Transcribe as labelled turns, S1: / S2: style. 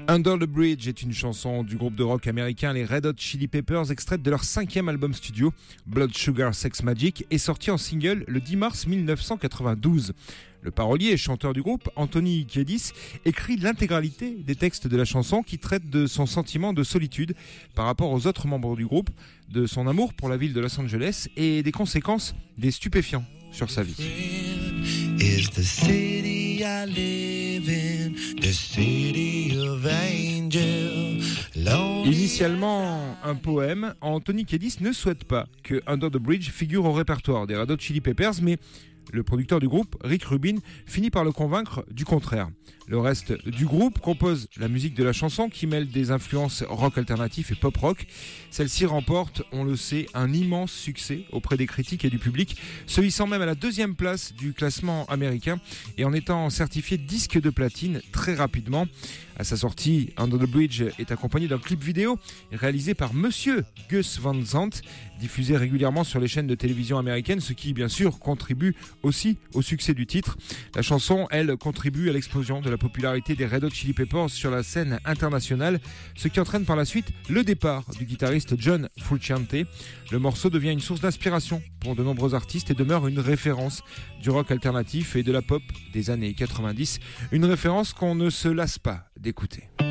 S1: Under the Bridge est une chanson du groupe de rock américain les Red Hot Chili Peppers, extraite de leur 5e album studio, Blood Sugar Sex Magik, et sortie en single le 10 mars 1992. Le parolier et chanteur du groupe, Anthony Kiedis, écrit l'intégralité des textes de la chanson qui traite de son sentiment de solitude par rapport aux autres membres du groupe, de son amour pour la ville de Los Angeles et des conséquences des stupéfiants sur sa vie.
S2: Is the city I live in, the city of angels.
S1: Initialement un poème, Anthony Kiedis ne souhaite pas que Under the Bridge figure au répertoire des Red Hot Chili Peppers, mais le producteur du groupe, Rick Rubin, finit par le convaincre du contraire. Le reste du groupe compose la musique de la chanson qui mêle des influences rock alternatif et pop rock. Celle-ci remporte, on le sait, un immense succès auprès des critiques et du public, se hissant même à la 2e place du classement américain et en étant certifié disque de platine très rapidement. À sa sortie, Under the Bridge est accompagné d'un clip vidéo réalisé par Monsieur Gus Van Sant, diffusé régulièrement sur les chaînes de télévision américaines, ce qui, bien sûr, contribue aussi au succès du titre. La chanson, elle, contribue à l'explosion de la popularité des Red Hot Chili Peppers sur la scène internationale, ce qui entraîne par la suite le départ du guitariste John Frusciante. Le morceau devient une source d'inspiration pour de nombreux artistes et demeure une référence du rock alternatif et de la pop des années 90, une référence qu'on ne se lasse pas d'écouter.